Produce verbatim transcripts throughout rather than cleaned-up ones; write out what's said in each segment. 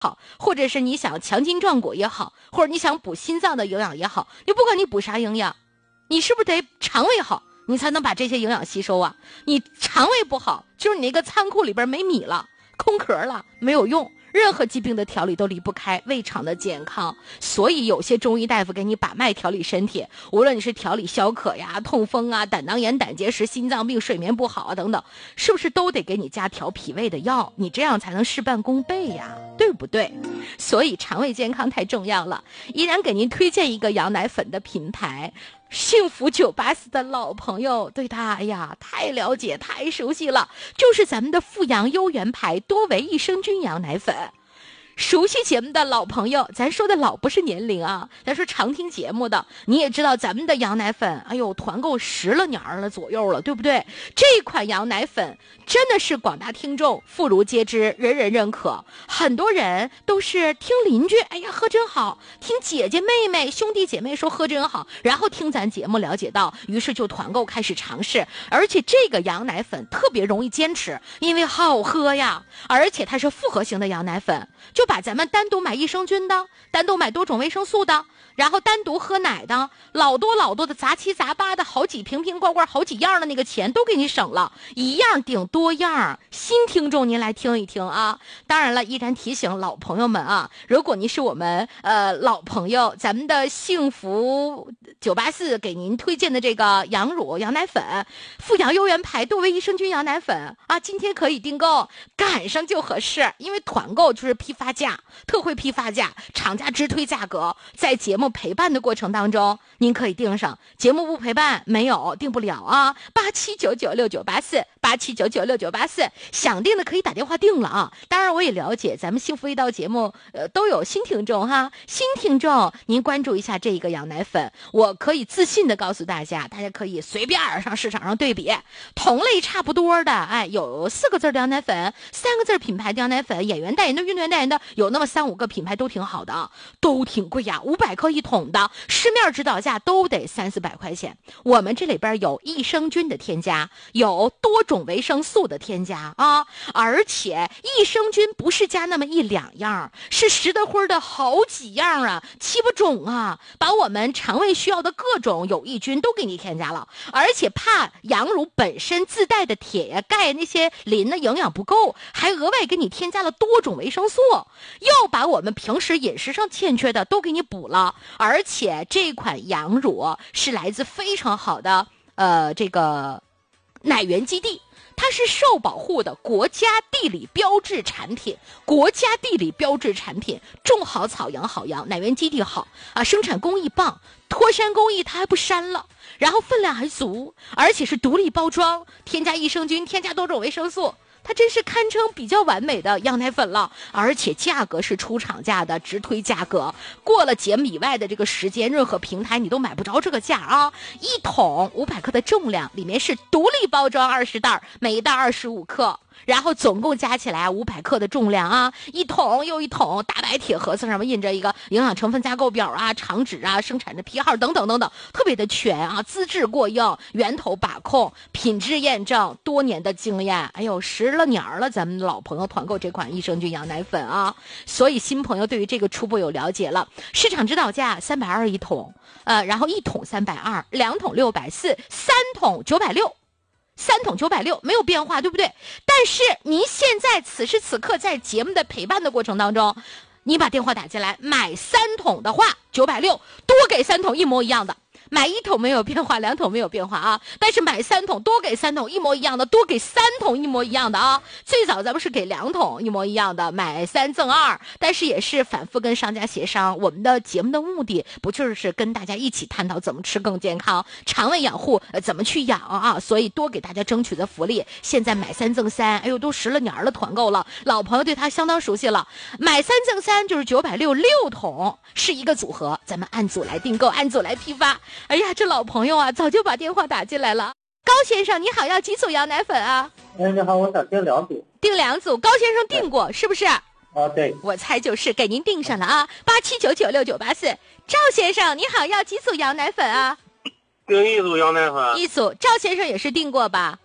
好，或者是你想强筋壮骨也好，或者你想补心脏的营养也好，你不管你补啥营养，你是不是得肠胃好，你才能把这些营养吸收啊？你肠胃不好，就是你那个仓库里边没米了，空壳了，没有用。任何疾病的调理都离不开胃肠的健康，所以有些中医大夫给你把脉调理身体，无论你是调理消渴呀、痛风啊、胆囊炎、胆结石、心脏病、睡眠不好啊等等，是不是都得给你加调脾胃的药？你这样才能事半功倍呀，对不对？所以肠胃健康太重要了。依然给您推荐一个羊奶粉的品牌，幸福九八四的老朋友对它哎呀太了解太熟悉了，就是咱们的富阳优元牌多维益生菌羊奶粉。熟悉节目的老朋友，咱说的老不是年龄啊，咱说常听节目的，你也知道咱们的羊奶粉，哎呦，团购十了年了左右了，对不对？这款羊奶粉真的是广大听众妇孺皆知，人人认可。很多人都是听邻居，哎呀，喝真好；听姐姐妹妹、兄弟姐妹说喝真好，然后听咱节目了解到，于是就团购开始尝试。而且这个羊奶粉特别容易坚持，因为好喝呀，而且它是复合型的羊奶粉，就把咱们单独买益生菌的，单独买多种维生素的，然后单独喝奶的，老多老多的杂七杂八的好几瓶瓶罐罐好几样的那个钱都给你省了，一样顶多样。新听众您来听一听啊！当然了，依然提醒老朋友们啊，如果您是我们呃老朋友，咱们的幸福九八四给您推荐的这个羊乳羊奶粉，富阳优元牌多维益生菌羊奶粉啊，今天可以订购，赶上就合适，因为团购就是批发价，特惠批发价，厂家直推价格，在节目陪伴的过程当中，您可以订上。节目不陪伴没有订不了啊，八七九九六九八四八七九九六九八四，想订的可以打电话订了啊。当然我也了解咱们幸福一道节目呃都有新听众哈，新听众您关注一下这个羊奶粉，我可以自信的告诉大家，大家可以随便上市场上对比，同类差不多的，哎，有四个字的羊奶粉，三个字品牌的羊奶粉，演员代言的、运动员代言的，有那么三五个品牌都挺好的，都挺贵呀，五百克一桶的，市面指导价都得三四百块钱。我们这里边有益生菌的添加，有多种维生素的添加啊，而且益生菌不是加那么一两样，是十得灰的好几样啊，七八种啊，把我们肠胃需要的各种有益菌都给你添加了，而且怕羊乳本身自带的铁呀、钙那些磷的营养不够，还额外给你添加了多种维生素，又把我们平时饮食上欠缺的都给你补了。而且这款羊乳是来自非常好的呃这个奶源基地，它是受保护的国家地理标志产品，国家地理标志产品，种好草养好羊，奶源基地好啊，生产工艺棒，脱山工艺它还不删了，然后分量还足，而且是独立包装，添加益生菌，添加多种维生素，它真是堪称比较完美的羊奶粉了，而且价格是出厂价的直推价格，过了节目以外的这个时间，任何平台你都买不着这个价啊！一桶五百克的重量，里面是独立包装二十袋，每一袋二十五克。然后总共加起来五百克的重量啊，一桶又一桶大白铁盒子上面印着一个营养成分架构表啊、厂址啊、生产的批号等等等等，特别的全啊，资质过硬，源头把控，品质验证，多年的经验，哎呦，十了年了，咱们老朋友团购这款益生菌羊奶粉啊，所以新朋友对于这个初步有了解了。市场指导价三百二一桶，呃，然后一桶三百二，两桶六百四，三桶九百六。三桶九百六没有变化，对不对？但是您现在此时此刻在节目的陪伴的过程当中，你把电话打进来，买三桶的话九百六，多给三桶一模一样的。买一桶没有变化，两桶没有变化啊，但是买三桶多给三桶一模一样的，多给三桶一模一样的啊。最早咱们是给两桶一模一样的，买三赠二，但是也是反复跟商家协商，我们的节目的目的不就是跟大家一起探讨怎么吃更健康，肠胃养护、呃、怎么去养啊，所以多给大家争取的福利。现在买三赠三，哎呦，都十了年了，团购了，老朋友对他相当熟悉了。买三赠三就是九百六，六桶是一个组合，咱们按组来订购，按组来批发。哎呀，这老朋友啊，早就把电话打进来了。高先生，你好，要几组羊奶粉啊？ 哎，你好，我想订两组。 订两组，高先生订过是不是？ 啊，对， 我猜就是给您订上了啊。八七九九六九八四。赵先生，你好，要几组羊奶粉啊？ 订一组羊奶粉。 一组。赵先生也是订过吧？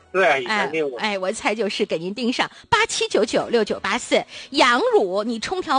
对，以哎前六个。 哎，我猜就是给您盯上八七九九六九八四羊乳，你冲调。